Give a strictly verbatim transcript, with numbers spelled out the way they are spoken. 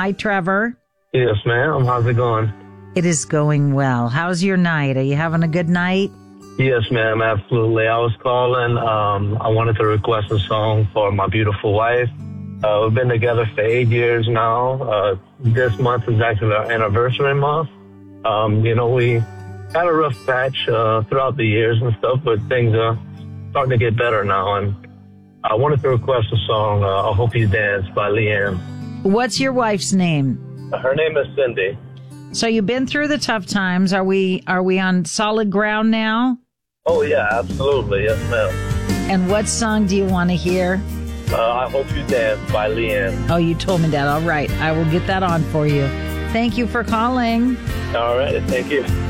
Hi, Trevor. Yes, ma'am. How's it going? It is going well. How's your night? Are you having a good night? Yes, ma'am. Absolutely. I was calling. Um, I wanted to request a song for my beautiful wife. Uh, we've been together for eight years now. Uh, this month is actually our anniversary month. Um, you know, we had a rough patch uh, throughout the years and stuff, but things are starting to get better now. And I wanted to request a song, uh, I Hope You Dance by Leanne. What's your wife's name? Her name is Cindy. So you've been through the tough times. Are we are we on solid ground now? Oh, yeah, absolutely. Yes, ma'am. And what song do you want to hear? Uh, I Hope You Dance by Leanne. Oh, you told me that. All right. I will get that on for you. Thank you for calling. All right. Thank you.